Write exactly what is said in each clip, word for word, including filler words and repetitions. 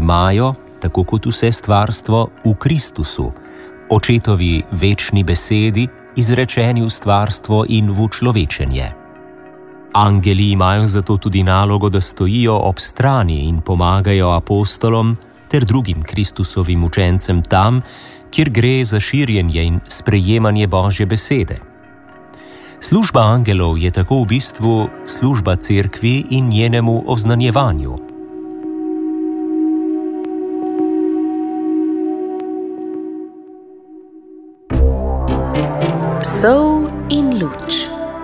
imajo, tako kot vse stvarstvo, v Kristusu, očetovi večni besedi, izrečeni v stvarstvo in v človečenje. Angeli imajo zato tudi nalogo, da stojijo ob strani in pomagajo apostolom ter drugim Kristusovim učencem tam, kjer gre za širjenje in sprejemanje Božje besede. Služba angelov je tako v bistvu služba cerkvi in njenemu oznanjevanju. Sol in luč.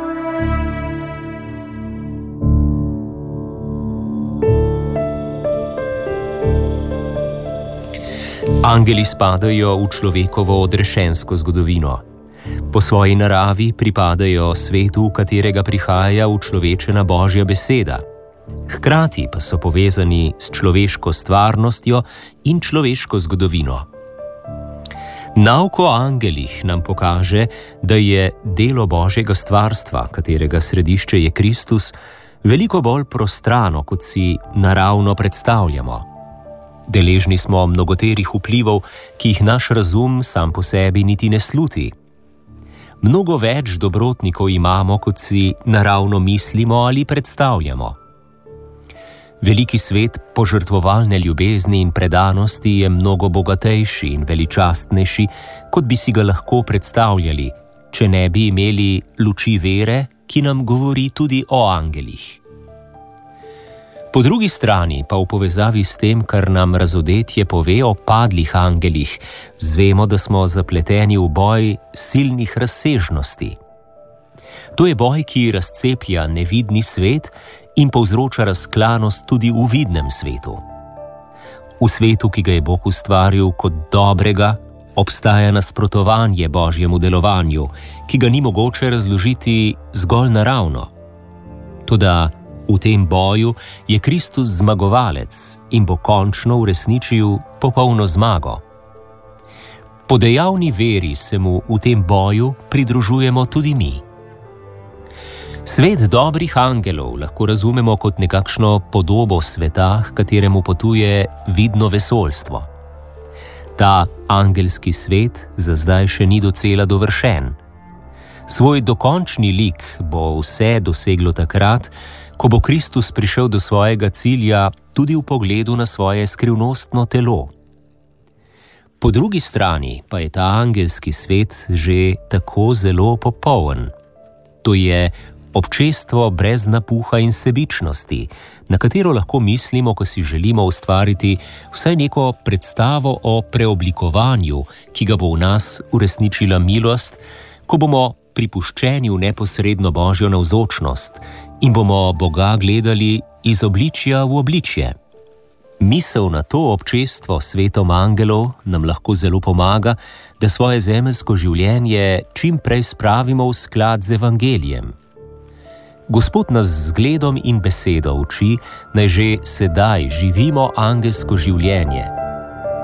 Angeli spadajo v človekovo odrešensko zgodovino. Po svoji naravi pripadajo svetu, v katerega prihaja učlovečena Božja beseda. Hkrati pa so povezani s človeško stvarnostjo in človeško zgodovino. Nauk o angelih nam pokaže, da je delo Božjega stvarstva, katerega središče je Kristus, veliko bolj prostrano, kot si naravno predstavljamo. Deležni smo mnogoterih vplivov, ki jih naš razum sam po sebi niti ne sluti. Mnogo več dobrotnikov imamo, kot si naravno mislimo ali predstavljamo. Veliki svet požrtvovalne ljubezni in predanosti je mnogo bogatejši in veličastnejši, kot bi si ga lahko predstavljali, če ne bi imeli luči vere, ki nam govori tudi o angelih. Po drugi strani pa v povezavi s tem, kar nam razodetje pove o padlih angelih, zvemo, da smo zapleteni v boj silnih razsežnosti. To je boj, ki razceplja nevidni svet in povzroča razklanost tudi v vidnem svetu. V svetu, ki ga je Bog ustvaril kot dobrega, obstaja nasprotovanje Božjemu delovanju, ki ga ni mogoče razložiti zgolj naravno. Toda v tem boju je Kristus zmagovalec in bo končno uresničil popolno zmago. Po dejavni veri se mu v tem boju pridružujemo tudi mi. Svet dobrih angelov lahko razumemo kot nekakšno podobo sveta, h kateremu potuje vidno vesoljstvo. Ta angelski svet za zdaj še ni docela dovršen. Svoj dokončni lik bo vse doseglo takrat, ko bo Kristus prišel do svojega cilja tudi v pogledu na svoje skrivnostno telo. Po drugi strani pa je ta angelski svet že tako zelo popoln. To je občestvo brez napuha in sebičnosti, na katero lahko mislimo, ko si želimo ustvariti vsaj neko predstavo o preoblikovanju, ki ga bo v nas uresničila milost, ko bomo pripuščeni v neposredno Božjo navzočnost in bomo Boga gledali iz obličja v obličje. Misel na to občestvo s svetom angelov nam lahko zelo pomaga, da svoje zemeljsko življenje čim prej spravimo v sklad z evangelijem. Gospod nas z zgledom in besedo uči, naj že sedaj živimo angelsko življenje,